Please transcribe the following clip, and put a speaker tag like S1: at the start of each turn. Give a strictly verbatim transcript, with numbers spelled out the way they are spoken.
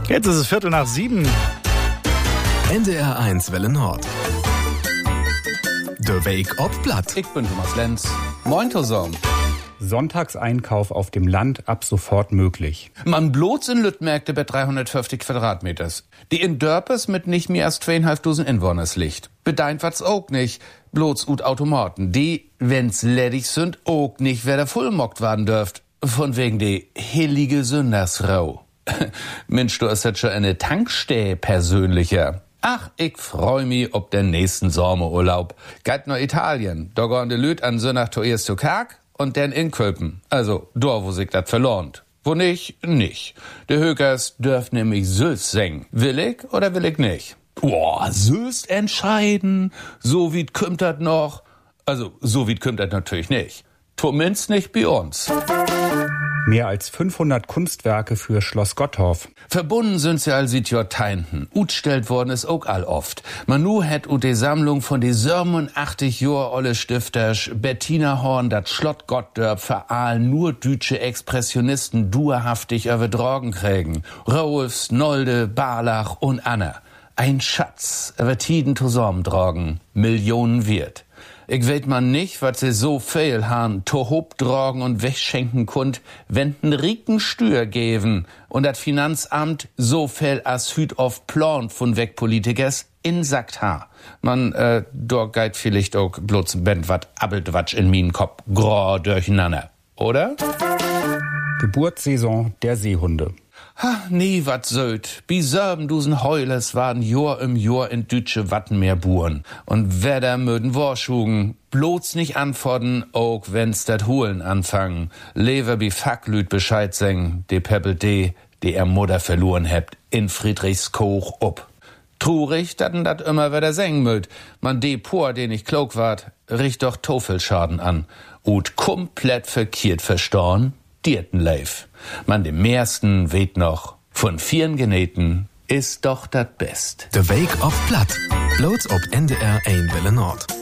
S1: Jetzt ist es Viertel nach sieben.
S2: N D R eins Welle Nord. De Week op Blatt.
S3: Ich bin Thomas Lenz. Moin zusammen.
S1: Sonntagseinkauf auf dem Land ab sofort möglich.
S3: Man bloß in Lüttmärkte bei dreihundertfünfzig Quadratmeters. Die in Dörpes mit nicht mehr als zweieinhalbtausend Inwohners liegt. Bedeint wat's auch nicht. Bloß ut Automaten. Die, wenn's ledig sind, auch nicht wer da vollmockt werden dürft. Von wegen die heilige Sündersrau. Mensch, du hast jetzt schon eine Tankstelle persönlicher. Ach, ich freu mich ob den nächsten Sommerurlaub. Geht nach Italien. Da gehen die Lüt an Sonntag zuerst zu Karg und dann in Kölpen. Also, da wo sich das verlohnt. Wo nicht, nicht. Der Hökers dürft nämlich Sülz singen. Will ich oder will ich nicht? Boah, Sülz entscheiden. So wie kümmt das noch? Also, so wie kümmt das natürlich nicht. Zumindest nicht bei uns.
S1: Mehr als fünfhundert Kunstwerke für Schloss Gottorf.
S3: Verbunden sind sie all seit Jahrtausenden. Utstellt worden ist auch all oft. Manu hat ut die Sammlung von die siebenundachtzig Jahre olle Stifters Bettina Horn dat Schlott Gottdörp veral nur dütsche Expressionisten duerhaftig über Drogen kriegen. Rolfs, Nolde, Barlach und Anna. Ein Schatz über Tiden zusammendrogen. Millionen wert. Ich weet man nicht, wat sie so viel han tohob drogen und wegschenken kund, wenn den rieken Stür geben und dat Finanzamt so viel as hüt auf Plan von Wegpolitikers insackt ha. Man, äh, dort geit vielleicht auch bloß bend wat Abbeltwatsch in mien Kopf grau durcheinander, oder?
S1: Geburtssaison der Seehunde.
S3: Ha, nie wat söd. Bi Sörbendusen Heulers waren Jahr im Jahr in dütsche Wattenmeer buren. Und wer möden Warschugen, bloß nicht antworten, auch wenn's dat Holen anfangen. Lever bi Facklüt Bescheid seng, de Peppel de, die er Mutter verloren hebt, in Friedrichskoch up. Trurig, datten dat immer wer der seng möd. Man de Por, den ich klug ward, riecht doch Tofelschaden an. Ut komplett verkehrt verstorn. Dietenleif. Man dem mehrsten weht noch, von vieren Genähten ist doch dat Best.
S2: De Week op Blatt. Bloß op N D R eins Welle Nord.